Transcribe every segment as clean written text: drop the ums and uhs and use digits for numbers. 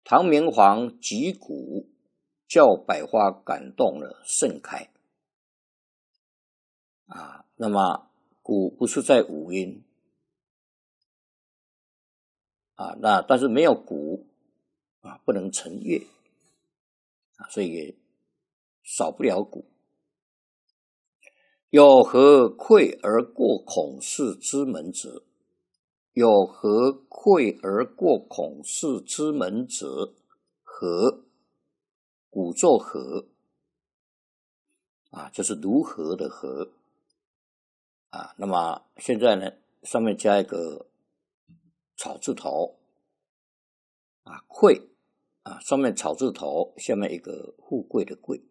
唐明皇击鼓，叫百花感动了盛开。那么鼓不是在五音但是没有鼓不能成乐所以也少不了鼓。有何愧而过孔氏之门者？有何愧而过孔氏之门者？何，鼓作何就是如何的何那么现在呢，上面加一个草字头愧上面草字头，下面一个富贵的贵，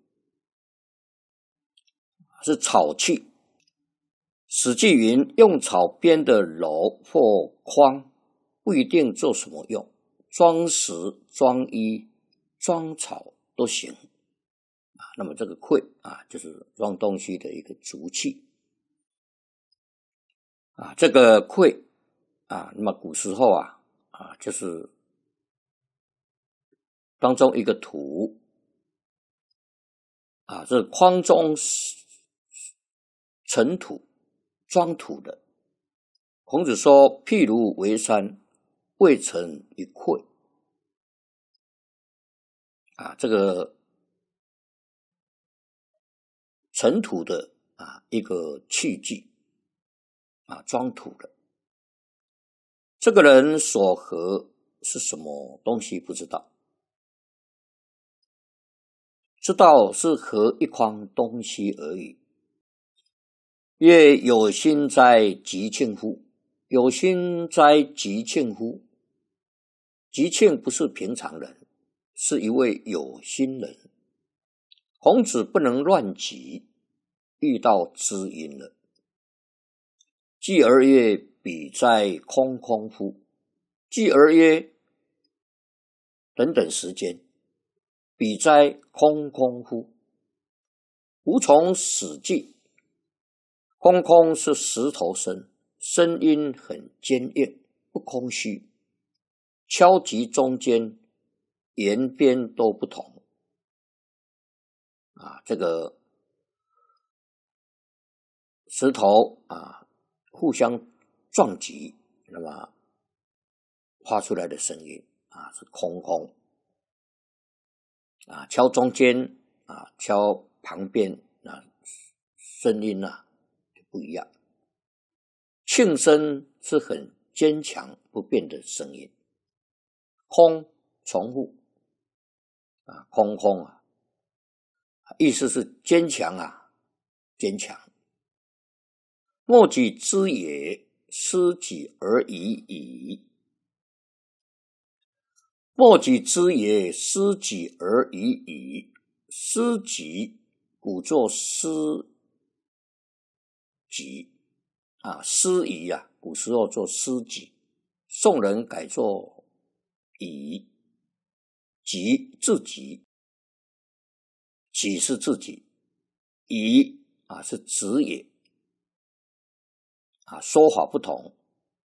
是草器。史记云：用草编的篓或筐不一定做什么用，装食、装衣、装草都行那么这个柜就是装东西的一个竹器这个柜那么古时候就是当中一个土这筐中盛土，装土的。孔子说：譬如为山，未成一篑这个盛土的一个器具装土的。这个人所合是什么东西不知道，知道是合一筐东西而已。曰：有心哉吉庆乎！有心哉吉庆乎！吉庆不是平常人，是一位有心人。孔子不能乱吉，遇到知音了。继而曰：彼哉空空乎！继而曰等等时间，彼哉空空乎！吾从史记，空空是石头声，声音很坚硬，不空虚，敲击中间沿边都不同这个石头互相撞击，那么发出来的声音是空空敲中间敲旁边声音不一样。磬声是很坚强不变的声音，空重复空空意思是坚强坚强。莫己知也，失己而已矣。莫己知也，失己而已矣。失己，古作失己失夷古时候做失己，宋人改作夷，己自己，己是自己，夷是子也说法不同。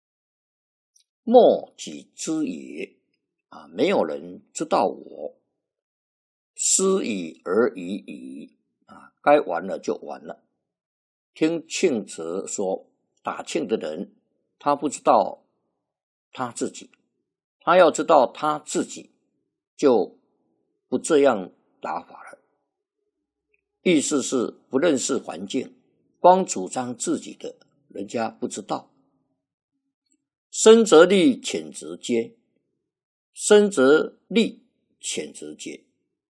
莫己知也没有人知道我。失矣而已矣该完了就完了。听庆泽说，打庆的人他不知道他自己，他要知道他自己就不这样打法了。意思是不认识环境，光主张自己的，人家不知道。深则利，浅则揭。深则利，浅则揭。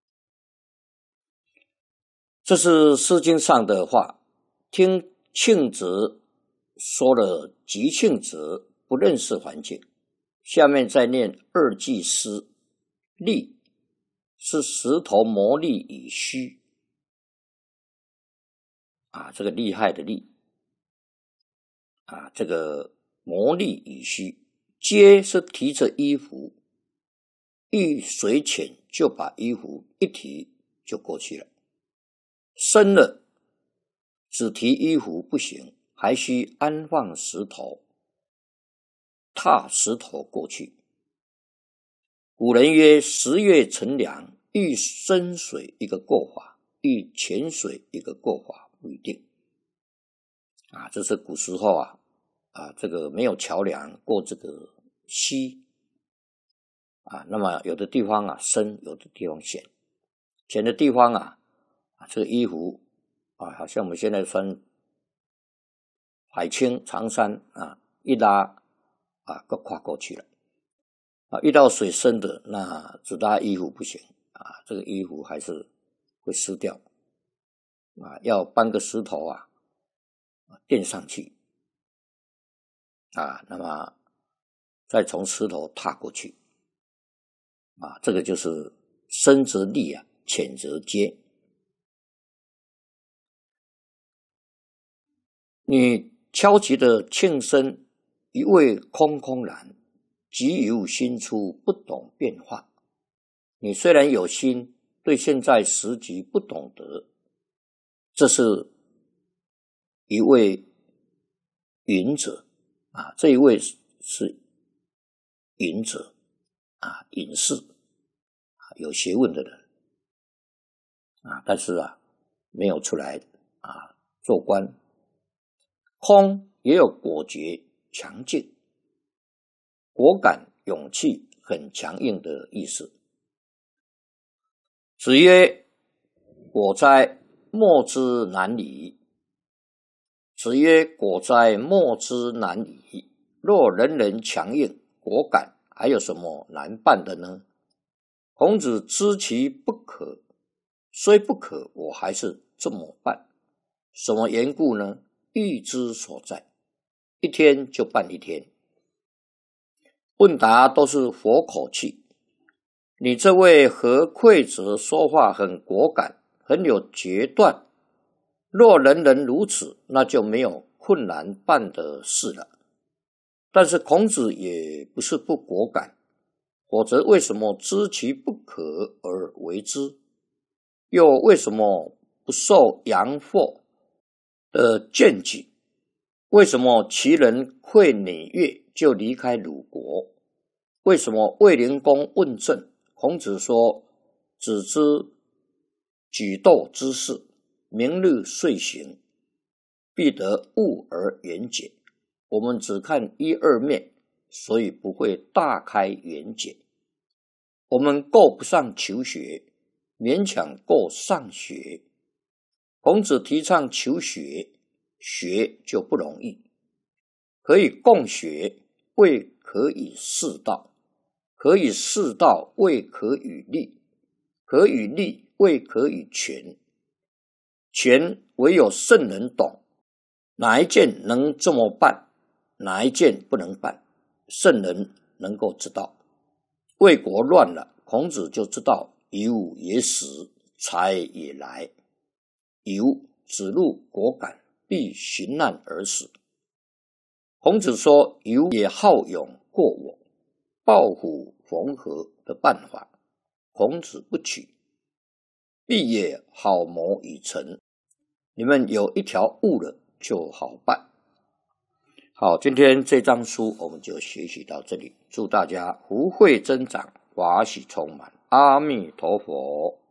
这是诗经上的话。听庆泽说了吉庆泽不认识环境，下面再念二句诗。利是石头磨砺以虚这个厉害的厉这个磨砺以虚。揭是提着衣服，遇水浅就把衣服一提就过去了。深了只提衣服不行，还需安放石头，踏石头过去。 古人曰：“10月乘凉，遇深水一个过法，遇浅水一个过法，不一定。”这是古时候这个没有桥梁过这个溪那么有的地方深，有的地方浅，浅的地方这个衣服好像我们现在穿海青长衫一拉就跨过去了遇到水深的那只拉衣服不行这个衣服还是会湿掉要搬个石头垫上去那么再从石头踏过去这个就是深则利浅则接。你敲击的磬声一味空空然，即由心出，不懂变化。你虽然有心，对现在时局不懂得，这是一位隐者这一位是隐者隐士有学问的人但是没有出来做官。空也有果决强劲果敢勇气很强硬的意思。子曰：果哉，莫之难矣。子曰：果哉，莫之难矣。若人人强硬果敢，还有什么难办的呢？孔子知其不可，虽不可，我还是这么办。什么缘故呢？欲之所在，一天就办一天。问答都是佛口气，你这位何愧者说话很果敢，很有决断。若人人如此，那就没有困难办的事了。但是孔子也不是不果敢，否则为什么知其不可而为之？又为什么不受阳货的荐举？为什么齐人会辇乐就离开鲁国？为什么卫灵公问政，孔子说子之举斗之事，明日遂行，必得物而圆解。我们只看一二面，所以不会大开圆解。我们够不上求学，勉强够上学。孔子提倡求学，学就不容易。可以共学，未可以示道；可以示道，未可与立；可与立，未可与权。权唯有圣人懂，哪一件能这么办，哪一件不能办，圣人能够知道。魏国乱了，孔子就知道由也死，财也来。由子路果敢，必寻难而死。孔子说由也好勇过我，抱虎缝合的办法，孔子不取。必也好谋已成，你们有一条悟了就好办。好，今天这章书我们就学习到这里，祝大家福慧增长，法喜充满，阿弥陀佛。